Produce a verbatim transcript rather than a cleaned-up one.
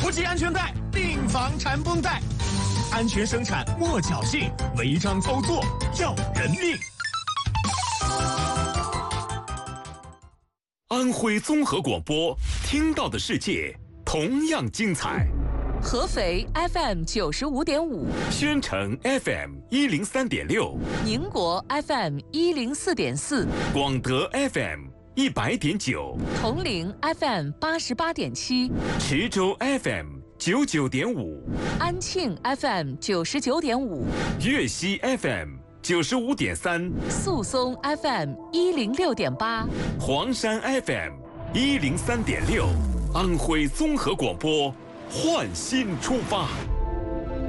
不系安全带，另防缠绷带。安全生产莫侥幸，违章操作要人命。安徽综合广播，听到的世界同样精彩。 合肥 F M 九十五点五， 宣城 F M 一零三点六， 宁国 F M 一零四点四， 广德 F M 一百点九， 铜陵 F M 八十八点七， 池州 F M 九九点五， 安庆 F M 九十九点五， 粤西 F M 九十五点三， 宿松 F M 一零六点八， 黄山 F M 一零三点六，安徽综合广播，焕新出发。